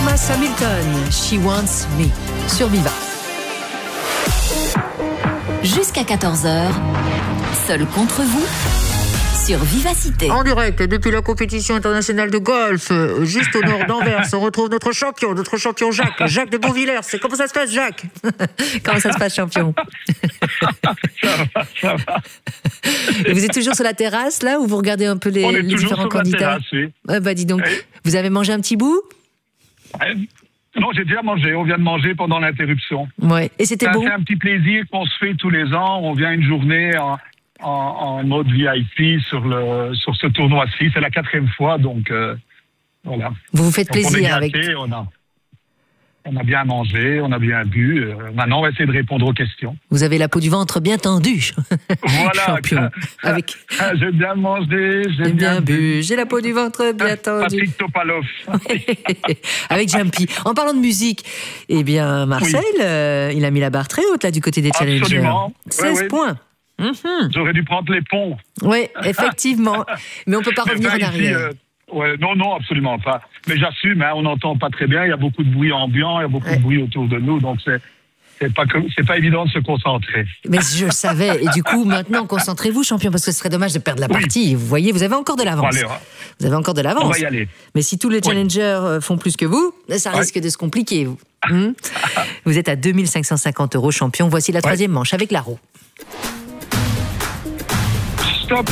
Thomas Hamilton, She Wants Me, sur Viva. Jusqu'à 14h, seul contre vous, sur Vivacité. En direct depuis la compétition internationale de golf, juste au nord d'Anvers, on retrouve notre champion Jacques de Beauvillers. Comment ça se passe, Jacques? Comment ça se passe, champion? Ça va. Et vous êtes toujours sur la terrasse, là, où vous regardez un peu les différents candidats? Bah dis donc, vous avez mangé un petit bout? Non, j'ai déjà mangé. On vient de manger pendant l'interruption. Ouais. Et c'était bon? C'est un petit plaisir qu'on se fait tous les ans. On vient une journée en mode VIP sur ce tournoi-ci. C'est la 4e fois, donc voilà. Vous vous faites plaisir on est gâtés, avec... On a bien mangé, on a bien bu. Maintenant, on va essayer de répondre aux questions. Vous avez la peau du ventre bien tendue, voilà, champion. J'ai bien mangé, j'ai bien bu. J'ai la peau du ventre bien tendue. Patrick Topalov. Avec Jumpy. En parlant de musique, eh bien, Marcel, il a mis la barre très haute, là, du côté des challengers. Absolument. 16 points. J'aurais dû prendre les ponts. Oui, effectivement. Mais on ne peut pas revenir en arrière. Non, absolument pas. Mais j'assume, on n'entend pas très bien. Il y a beaucoup de bruit ambiant, il y a beaucoup de bruit autour de nous, donc c'est pas évident de se concentrer. Mais je le savais. Et du coup, maintenant, concentrez-vous, champion, parce que ce serait dommage de perdre la partie. Vous voyez, vous avez encore de l'avance. Vous avez encore de l'avance. On va y aller. Mais si tous les challengers font plus que vous, ça risque de se compliquer. Vous êtes à 2550 € champion. Voici la 3e manche avec la roue. Stop.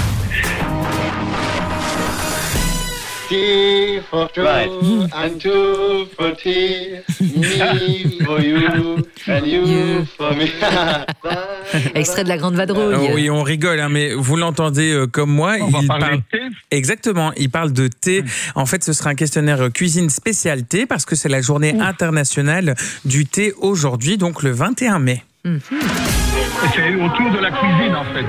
T for two and two for tea, me for you and you for me. Extrait de la Grande Vadrouille. Oui, on rigole, mais vous l'entendez comme moi. Il parle de thé. Exactement, il parle de thé. En fait, ce sera un questionnaire cuisine spécial thé parce que c'est la journée internationale du thé aujourd'hui, donc le 21 mai. C'est autour de la cuisine, en fait.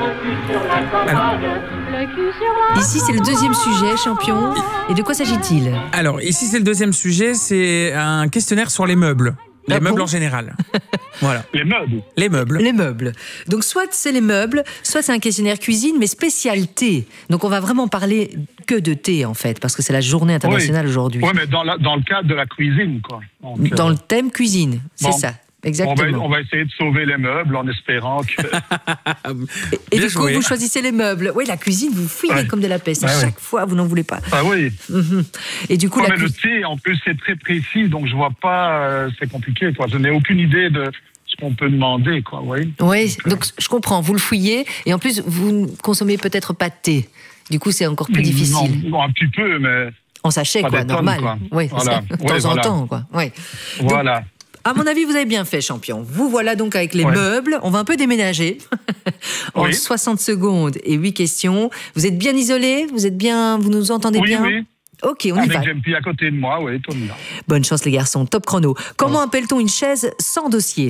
Ici, c'est le 2e sujet, champion. Et de quoi s'agit-il? Alors, ici, c'est le 2e sujet. C'est un questionnaire sur les meubles. Les meubles en général. Voilà. Les meubles. Les meubles. Les meubles. Donc, soit c'est les meubles, soit c'est un questionnaire cuisine, mais spécial thé. Donc, on va vraiment parler que de thé, en fait, parce que c'est la journée internationale aujourd'hui. Oui, mais dans le cadre de la cuisine, quoi. Donc, dans le thème cuisine, c'est ça. Exactement. On va essayer de sauver les meubles en espérant que... Et du coup, vous choisissez les meubles. Oui, la cuisine, vous fouillez comme de la peste. À chaque fois, vous n'en voulez pas. Ah oui. Et du coup, mais le thé, en plus, c'est très précis, donc je vois pas... c'est compliqué, quoi. Je n'ai aucune idée de ce qu'on peut demander, quoi. Oui, donc je comprends. Vous le fouillez, et en plus, vous ne consommez peut-être pas de thé. Du coup, c'est encore plus difficile. Non, un petit peu, mais... En sachet, quoi, normal. Quoi. Oui, voilà. De temps en temps, quoi. Oui. Voilà. Donc, à mon avis, vous avez bien fait, champion. Vous voilà donc avec les meubles. On va un peu déménager en 60 secondes et 8 questions. Vous êtes bien isolé? Vous nous entendez bien? Oui. Ok, on y va. Avec Jumpy à côté de moi, oui, tout le monde. Bonne chance, les garçons. Top chrono. Comment appelle-t-on une chaise sans dossier?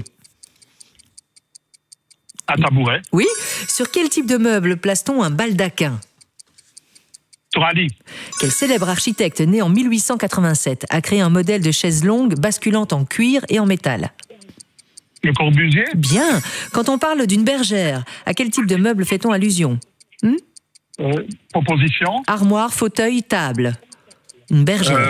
Un tabouret. Oui. Sur quel type de meuble place-t-on un baldaquin? Sur un lit. Quel célèbre architecte né en 1887 a créé un modèle de chaise longue basculante en cuir et en métal? Le Corbusier. Bien. Quand on parle d'une bergère, à quel type de meuble fait-on allusion? Proposition. Armoire, fauteuil, table. Une bergère.